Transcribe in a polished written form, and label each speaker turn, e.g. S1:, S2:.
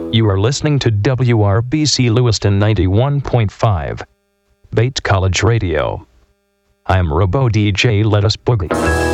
S1: You are listening to WRBC Lewiston 91.5, Bates College Radio. I'm Robo DJ Let Us Boogie.